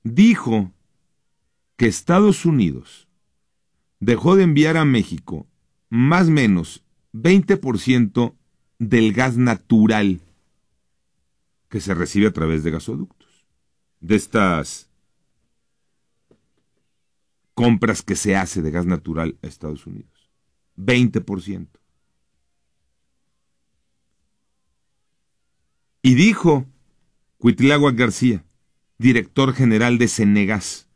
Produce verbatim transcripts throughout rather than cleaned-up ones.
dijo que Estados Unidos dejó de enviar a México más o menos veinte por ciento del gas natural que se recibe a través de gasoductos, de estas compras que se hace de gas natural a Estados Unidos. veinte por ciento. Y dijo Cuitláhuac García, director general de Cenegas,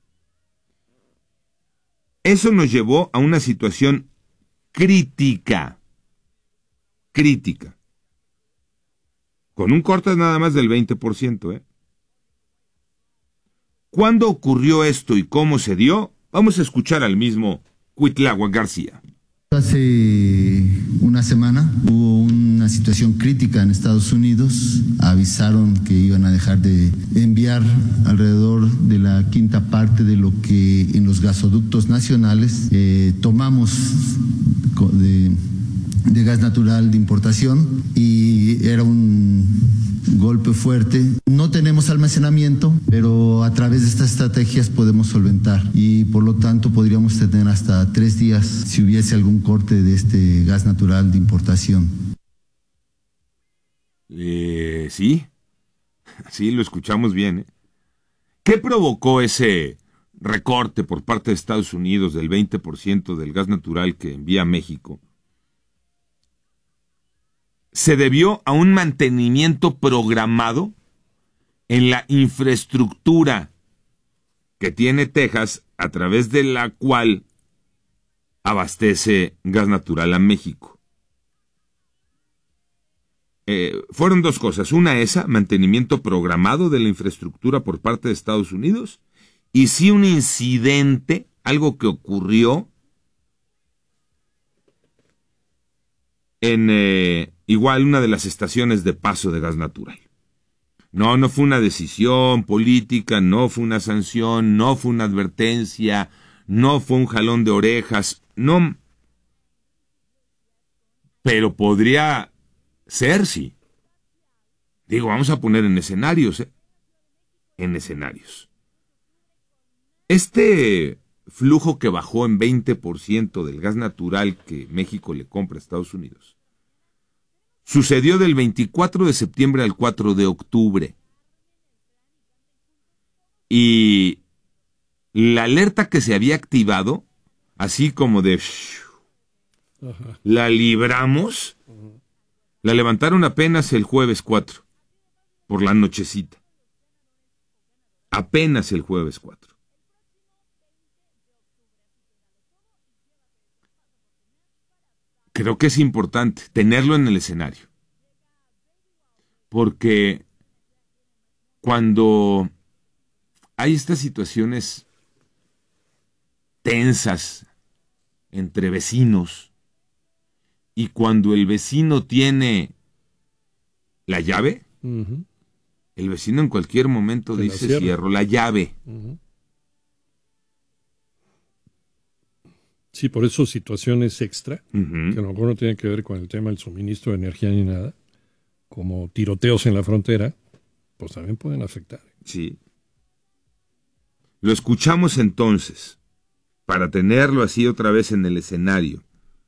eso nos llevó a una situación crítica, crítica, con un corte nada más del veinte por ciento. ¿eh? ¿Cuándo ocurrió esto y cómo se dio? Vamos a escuchar al mismo Cuitláhuac García. Hace una semana hubo una situación crítica en Estados Unidos. Avisaron que iban a dejar de enviar alrededor de la quinta parte de lo que en los gasoductos nacionales eh, tomamos de, de gas natural de importación, y era un golpe fuerte. No tenemos almacenamiento, pero a través de estas estrategias podemos solventar, y por lo tanto podríamos tener hasta tres días si hubiese algún corte de este gas natural de importación. Eh, sí, sí, lo escuchamos bien. ¿eh? ¿Qué provocó ese recorte por parte de Estados Unidos del veinte por ciento del gas natural que envía a México? Se debió a un mantenimiento programado en la infraestructura que tiene Texas, a través de la cual abastece gas natural a México. Eh, fueron dos cosas. Una esa, mantenimiento programado de la infraestructura por parte de Estados Unidos, y sí un incidente, algo que ocurrió en eh, igual una de las estaciones de paso de gas natural. No, no fue una decisión política, no fue una sanción, no fue una advertencia, no fue un jalón de orejas, no. Pero podría ser, sí. Digo, vamos a poner en escenarios, ¿eh? En escenarios. Este flujo que bajó en veinte por ciento del gas natural que México le compra a Estados Unidos sucedió del veinticuatro de septiembre al cuatro de octubre. Y la alerta que se había activado, así como de Ajá. la libramos, Ajá. la levantaron apenas el jueves cuatro, por la nochecita. Apenas el jueves cuatro. Creo que es importante tenerlo en el escenario, porque cuando hay estas situaciones tensas entre vecinos, y cuando el vecino tiene la llave, uh-huh. el vecino en cualquier momento Se dice la cierro la llave. Uh-huh. Sí, por eso situaciones extra, uh-huh. que a lo mejor no tienen que ver con el tema del suministro de energía ni nada, como tiroteos en la frontera, pues también pueden afectar. Sí. Lo escuchamos entonces, para tenerlo así otra vez en el escenario.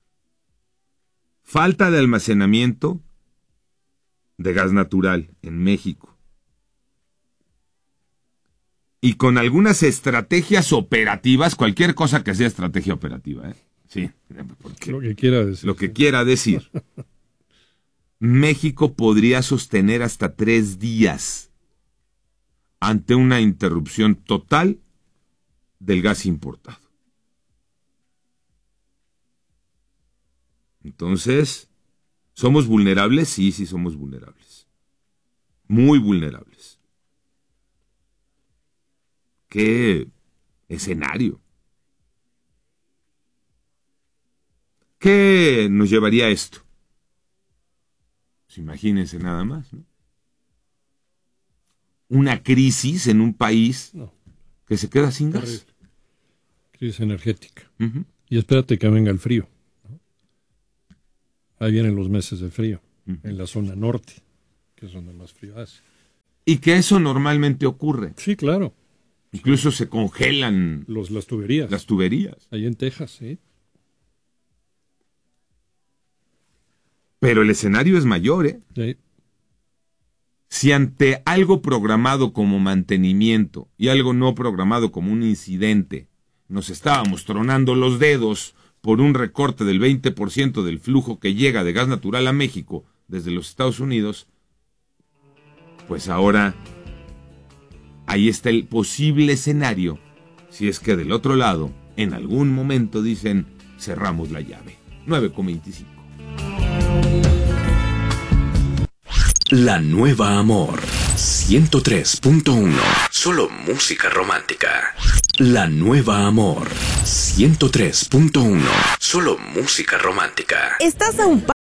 Falta de almacenamiento de gas natural en México. Y con algunas estrategias operativas, cualquier cosa que sea estrategia operativa, ¿eh? Sí, lo que quiera decir. Lo que sí. quiera decir. México podría sostener hasta tres días ante una interrupción total del gas importado. Entonces, ¿somos vulnerables? Sí, sí somos vulnerables. Muy vulnerables. ¿Qué escenario? ¿Qué nos llevaría a esto? Pues imagínense nada más, ¿no? Una crisis en un país no. que se queda sin gas. Terrible. Crisis energética. Uh-huh. Y espérate que venga el frío, ¿no? Ahí vienen los meses de frío, uh-huh. en la zona norte, que es donde más frío hace. Y que eso normalmente ocurre. Sí, claro. Incluso se congelan Los, las tuberías. las tuberías. Ahí en Texas, sí. Pero el escenario es mayor, ¿eh? Sí. Si ante algo programado como mantenimiento y algo no programado como un incidente, nos estábamos tronando los dedos por un recorte del veinte por ciento del flujo que llega de gas natural a México desde los Estados Unidos, pues ahora ahí está el posible escenario, si es que del otro lado, en algún momento dicen, cerramos la llave. nueve con veinticinco. La Nueva Amor ciento tres punto uno. Solo música romántica. La Nueva Amor ciento tres punto uno. Solo música romántica. Estás a un